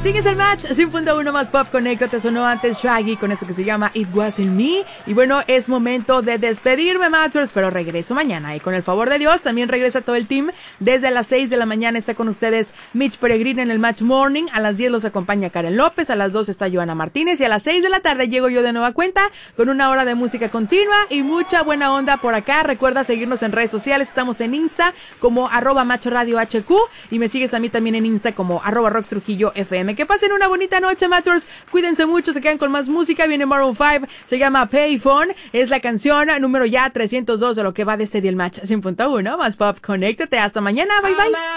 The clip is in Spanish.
Sigues el match, 100.1 más pop, conéctate. Sonó antes Shaggy con eso que se llama It Wasn't Me. Y bueno, es momento de despedirme, Matchers, pero regreso mañana. Y con el favor de Dios, también regresa todo el team. Desde las 6 de la mañana está con ustedes Mitch Peregrine en el Match Morning. A las 10 los acompaña Karen López. A las 2 está Joana Martínez. Y a las 6 de la tarde llego yo de nueva cuenta con una hora de música continua y mucha buena onda por acá. Recuerda seguirnos en redes sociales. Estamos en Insta como @MachRadioHQ. Y me sigues a mí también en Insta como @RoxTrujilloFM. Que pasen una bonita noche, Matchers. Cuídense mucho, se quedan con más música. Viene Maroon 5, se llama Payphone. Es la canción número ya 302 de lo que va de este día el match 100.1 más pop. Conéctate, hasta mañana, bye bye.